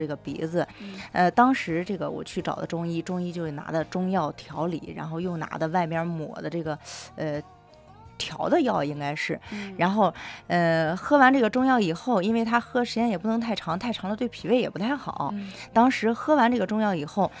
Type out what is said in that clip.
这个鼻子。 嗯当时这个我去找的中医，中医就拿的中药调理，然后又拿的外面抹的这个呃调的药应该是。 嗯然后喝完这个中药以后，因为他喝时间也不能太长，太长了对脾胃也不太好。 嗯当时喝完这个中药以后，